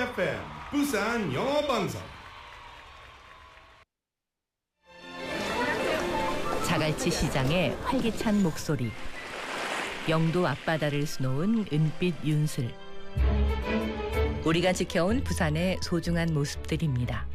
FM 부산 영어 방송. 자갈치 시장의 활기찬 목소리. 영도 앞바다를 수놓은 은빛 윤슬. 우리가 지켜온 부산의 소중한 모습들입니다.